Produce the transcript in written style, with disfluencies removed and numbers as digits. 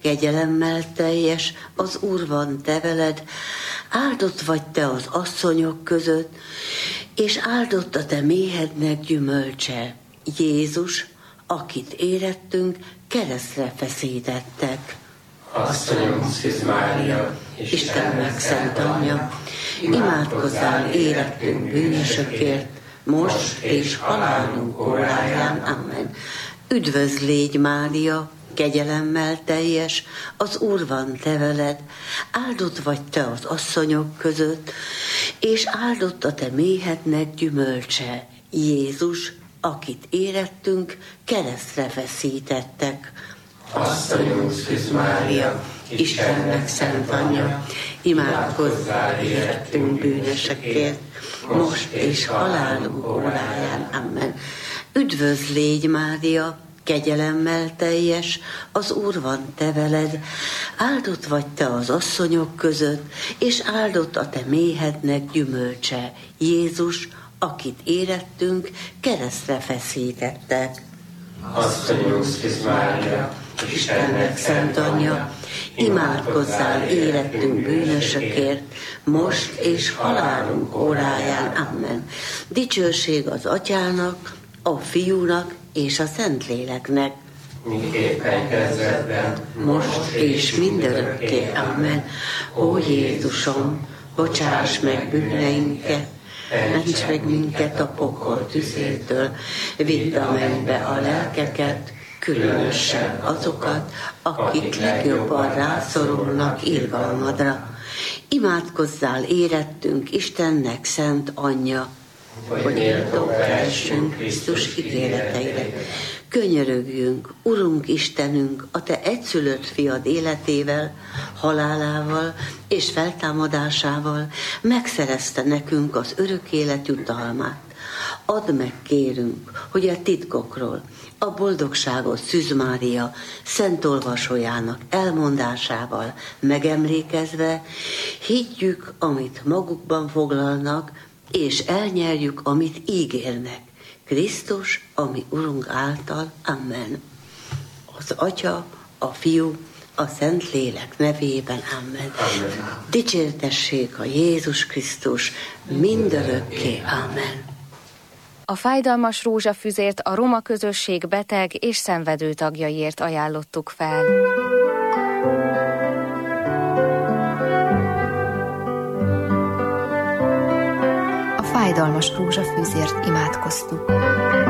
kegyelemmel teljes, az Úr van te veled, áldott vagy te az asszonyok között, és áldott a te méhednek gyümölcse, Jézus, akit érettünk, keresztre feszítettek. Asszonyom, Szűz Mária, Istennek szent anyja, imádkozzál érettünk bűnösökért, most és halálunk óráján. Amen. Üdvözl légy, Mária, kegyelemmel teljes, az Úr van te veled, áldott vagy te az asszonyok között, és áldott a te méhednek gyümölcse, Jézus, akit érettünk, keresztre feszítettek. Asszonyom, Szűz Mária, Istennek szent anyja, imádkozzál érettünk bűnösökért, most és halálunk óráján. Amen. Üdvözl légy, Mária, kegyelemmel teljes, az Úr van te veled, áldott vagy te az asszonyok között, és áldott a te méhednek gyümölcse, Jézus, akit érettünk, keresztre feszítettek. Asszonyom, Szűz Mária, Istennek szent anyja, imádkozzál érettünk bűnösökért, most és halálunk óráján. Amen. Dicsőség az Atyának, a Fiúnak és a Szentléleknek, miképpen kezdetben, most és mindörökké. Amen. Ó Jézusom, bocsáss meg bűneinket, ments meg minket a pokol tüzétől, vidd a mennybe a lelkeket, különösen azokat, akik legjobban rászorulnak irgalmadra. Imádkozzál érettünk Istennek szent anyja, hogy méltók lehessünk Krisztus ígéreteire. Könyörögjünk, Urunk Istenünk, a te egyszülött fiad életével, halálával és feltámadásával megszerezte nekünk az örök élet jutalmát. Add meg, kérünk, hogy a titkokról, a boldogságot Szűz Mária szent olvasójának elmondásával megemlékezve higgyük, amit magukban foglalnak, és elnyerjük, amit ígérnek. Krisztus, ami Urunk által. Amen. Az Atya, a Fiú, a Szentlélek nevében. Amen. Amen. Dicsértessék a Jézus Krisztus mindörökké. Amen. A fájdalmas rózsafüzért a roma közösség beteg és szenvedő tagjaiért ajánlottuk fel. A fájdalmas rózsafűzért imádkoztuk.